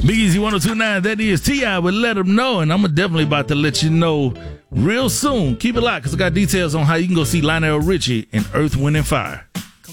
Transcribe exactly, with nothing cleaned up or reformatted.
Big Easy one oh two point nine, that is T I would let them know, and I'm definitely about to let you know real soon. Keep it locked, because I got details on how you can go see Lionel Richie in Earth, Wind, and Fire.